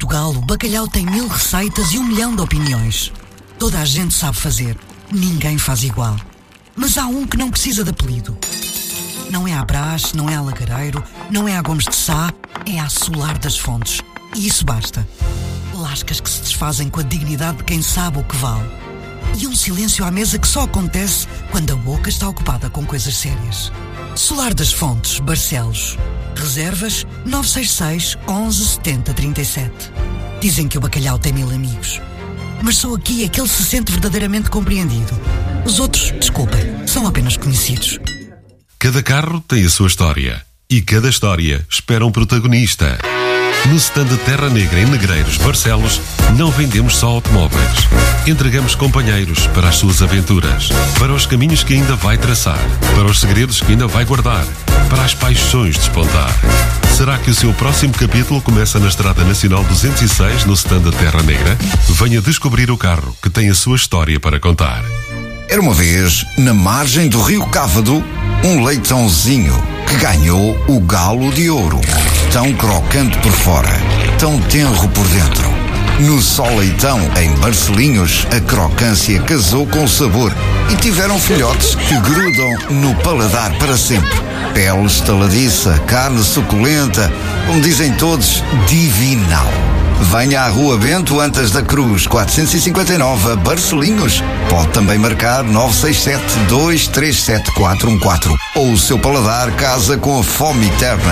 Portugal, o bacalhau tem 1000 receitas e 1 milhão de opiniões. Toda a gente sabe fazer, ninguém faz igual. Mas há um que não precisa de apelido. Não é à Brás, não é à Lagareiro, não é à Gomes de Sá, é à Solar das Fontes. E isso basta. Lascas que se desfazem com a dignidade de quem sabe o que vale. E um silêncio à mesa que só acontece quando a boca está ocupada com coisas sérias. Solar das Fontes, Barcelos. Reservas 966 11 70 37. Dizem que o bacalhau tem 1000 amigos. Mas só aqui é que ele se sente verdadeiramente compreendido. Os outros, desculpem, são apenas conhecidos. Cada carro tem a sua história. E cada história espera um protagonista. No stand Terra Negra em Negreiros, Barcelos, não vendemos só automóveis. Entregamos companheiros para as suas aventuras, para os caminhos que ainda vai traçar, para os segredos que ainda vai guardar, para as paixões despontar. Será que o seu próximo capítulo começa na Estrada Nacional 206, no stand Terra Negra? Venha descobrir o carro que tem a sua história para contar. Era uma vez, na margem do rio Cávado, um leitãozinho que ganhou o galo de ouro. Tão crocante por fora, tão tenro por dentro. No Só Leitão, em Barcelinhos, a crocância casou com o sabor e tiveram filhotes que grudam no paladar para sempre. Pele estaladiça, carne suculenta, como dizem todos, divinal. Venha à Rua Bento Antas da Cruz, 459, Barcelinhos. Pode também marcar 967-237-414. Ou o seu paladar casa com a fome eterna.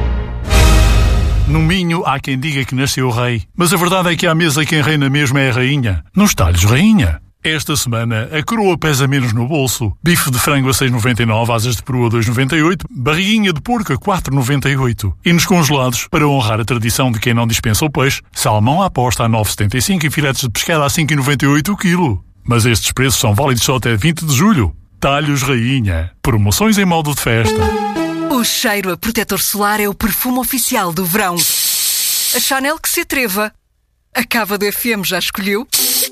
No Minho há quem diga que nasceu o rei, mas a verdade é que à mesa quem reina mesmo é a rainha. Nos talhos, rainha. Esta semana, a coroa pesa menos no bolso. Bife de frango a 6,99, asas de peru a 2,98, barriguinha de porco a 4,98. E nos congelados, para honrar a tradição de quem não dispensa o peixe, salmão à aposta a 9,75 e filetes de pescada a 5,98 o quilo. Mas estes preços são válidos só até 20 de julho. Talhos rainha. Promoções em modo de festa. O cheiro a protetor solar é o perfume oficial do verão. A Chanel que se atreva. A Cava do FM já escolheu?